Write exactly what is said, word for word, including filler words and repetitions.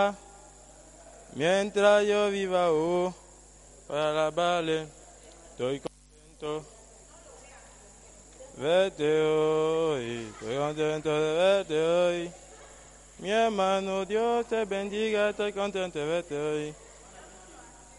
Mientras yo viva, oh, para la vale, estoy contento. Verte hoy, estoy contento de verte hoy. Mi hermano, Dios te bendiga, estoy contento de verte hoy.